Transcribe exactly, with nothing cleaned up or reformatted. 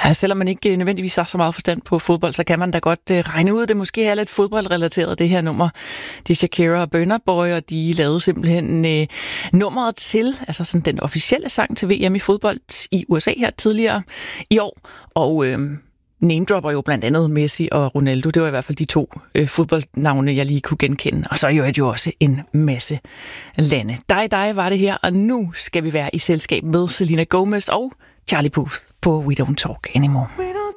Ja, selvom man ikke nødvendigvis har så meget forstand på fodbold, så kan man da godt uh, regne ud, det måske er lidt fodboldrelateret, det her nummer. Det er Shakira og Burna Boy, og de lavede simpelthen uh, nummeret til, altså sådan den officielle sang til V M i fodbold i U S A her tidligere i år. Og uh, name-dropper jo blandt andet Messi og Ronaldo. Det var i hvert fald de to uh, fodboldnavne, jeg lige kunne genkende. Og så er jo jo også en masse lande. Dig, dig var det her, og nu skal vi være i selskab med Selena Gomez og Charlie Puth på We Don't Talk Anymore.